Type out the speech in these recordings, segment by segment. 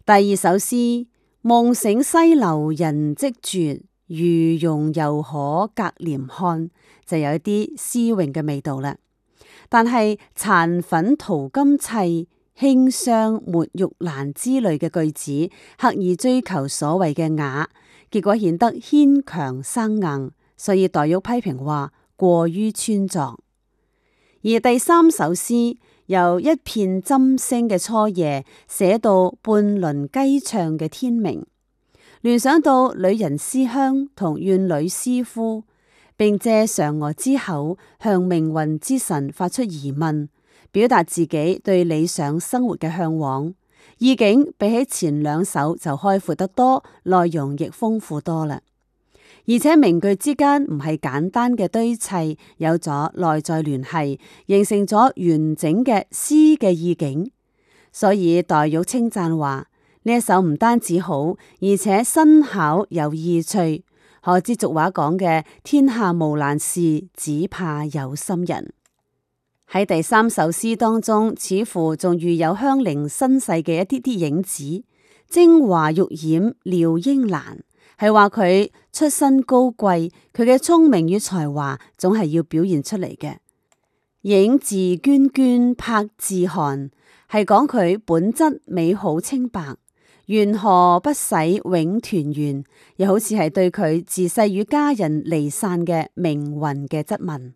第二首詩，夢醒西樓人跡絕，魚容猶可隔簾看，就有一啲詩詠嘅味道啦。但係殘粉淘金砌，輕霜沒玉蘭之類嘅句子，刻意追求所謂嘅雅，結果顯得牽強生硬，所以黛玉批評話過於穿鑿。而第三首詩，由一片針聲嘅初夜寫到半輪雞唱嘅天明，聯想到女人思鄉同怨女思夫，並借嫦娥之口向命運之神發出疑問，表達自己對理想生活嘅向往，意境比起前兩首就開闊得多，內容亦豐富多啦。而且名句之間唔係簡單嘅堆砌，有咗內在聯繫，形成咗完整嘅詩嘅意境。所以黛玉稱讚話呢一首唔單止好，而且新巧有意趣，可知俗話講嘅天下無難事，只怕有心人。喺第三首詩當中，似乎仲遇有香菱身世嘅一啲啲影子，精華欲掩廖英蘭，係話佢出身高貴，佢嘅聰明與才華總係要表現出嚟嘅。影自娟娟拍自寒，係講佢本質美好清白，緣何不使永團圓，又好似係對佢自細與家人離散嘅命運嘅質問。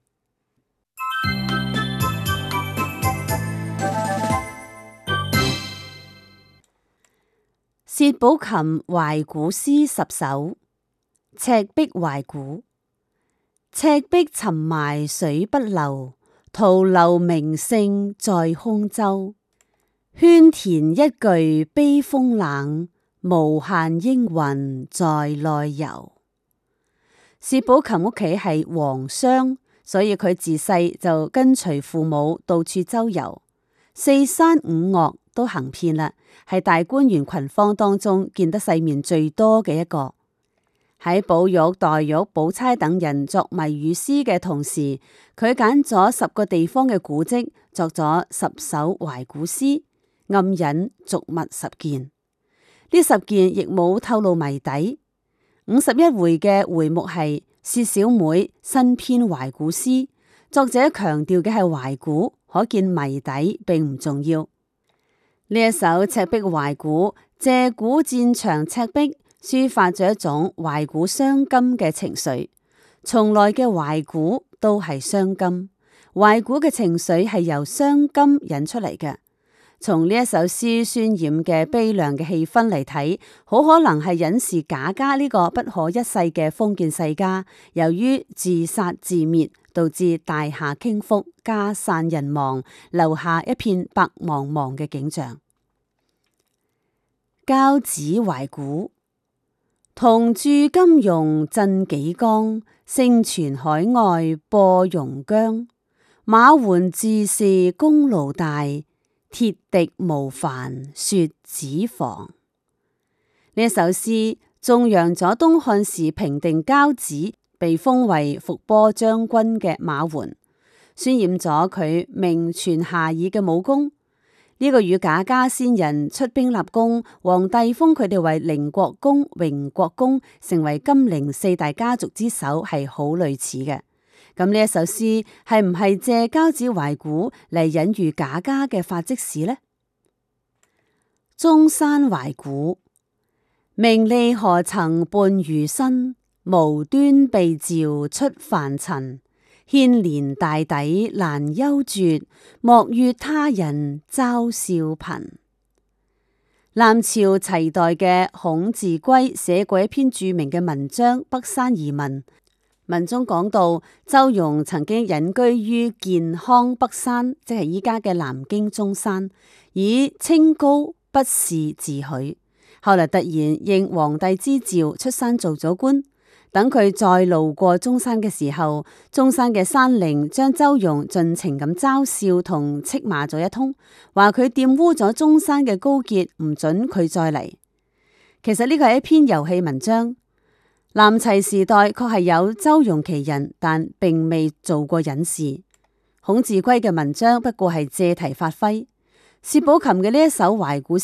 薛寶琴懷古詩10首。赤壁懷古。赤壁沉埋水不流，徒留名勝在空洲。圈田一句悲風冷，無限英魂在內遊。薛寶琴屋企係皇商，所以佢自細就跟隨父母到處周遊，四山五岳都行遍啦，係大觀園群芳當中見得世面最多嘅一個。喺寶玉、黛玉、寶釵等人作謎語詩嘅同時，佢揀咗10個地方嘅古蹟，作咗10首懷古詩，暗引俗物10件。呢10件亦冇透露謎底。51回嘅回目係薛小妹新編懷古詩，作者強調嘅係懷古，可見謎底並唔重要。呢一首《赤壁懷古》，借古戰場赤壁，抒發咗一種懷古傷今嘅情緒。從來嘅懷古都係傷今，懷古嘅情緒係由傷今引出嚟嘅。從呢一首詩渲染嘅悲涼嘅氣氛嚟睇，好可能係隱示賈家呢個不可一世嘅封建世家，由於自殺自滅，導致大廈傾覆，家散人亡，留下一片白茫茫嘅景象。交子懷古。同駐金庸鎮紀江，聲傳海外播榕江。馬援自是功勞大，鐵笛無煩雪子房。呢一首詩頌揚咗東漢時平定交子，被封為伏波將軍嘅馬援，渲染咗佢名傳遐邇嘅武功。呢個與賈家先人出兵立功，皇帝封佢哋為寧國公、榮國公，成為金陵4大家族之首，係好類似嘅。咁呢一首詩係唔係借交子懷古嚟隱喻賈家嘅發跡史呢？中山懷古。名利何曾伴餘身，無端被召出凡塵。牽連大抵難休絕，莫怨他人嘲笑貧。南朝齊代嘅孔稚圭寫過一篇著名嘅文章《北山移民》，文中講到周融曾經隱居於建康北山，即係依家嘅南京中山，以清高不仕自詡。後來突然應皇帝之召出山做咗官。等佢再路過中山嘅時候，中山嘅山嶺將周融盡情咁嘲笑同斥罵咗一通，話佢玷污咗中山嘅高潔，唔准佢再嚟。其實呢個係一篇遊戲文章。南齊時代確係有周融其人，但並未做過隱士。孔稚圭嘅文章不過係借題發揮。薛寶琴嘅呢一首懷古詩